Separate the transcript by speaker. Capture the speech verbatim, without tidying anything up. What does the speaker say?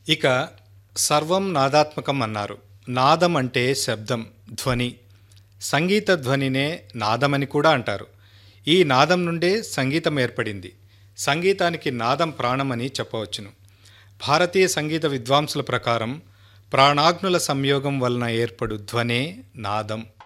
Speaker 1: ఇక సర్వం నాదాత్మకం అన్నారు. నాదం అంటే శబ్దం, ధ్వని. సంగీత ధ్వనినే నాదమని కూడా అంటారు. ఈ నాదం నుండే సంగీతం ఏర్పడింది. సంగీతానికి నాదం ప్రాణమని చెప్పవచ్చును. భారతీయ సంగీత విద్వాంసుల ప్రకారం ప్రాణాగ్నుల సంయోగం వలన ఏర్పడు ధ్వనే నాదం.